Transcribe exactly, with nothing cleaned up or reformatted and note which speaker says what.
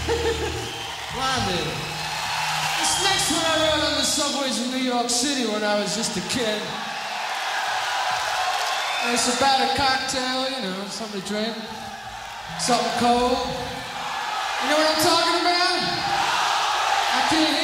Speaker 1: Blimey. This next one I wrote on the subways in New York City when I was just a kid. And it's about a cocktail, you know, something to drink, something cold. You know what I'm talking about? I can't